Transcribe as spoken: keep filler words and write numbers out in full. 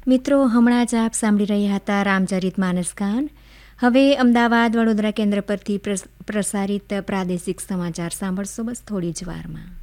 મિત્રો, હમણાં જ આપ સાંભળી રહ્યા હતા રામચરિત માનસ ગાન. હવે અમદાવાદ વડોદરા કેન્દ્ર પરથી પ્રસારિત પ્રાદેશિક સમાચાર સાંભળશો બસ થોડી જ વારમાં.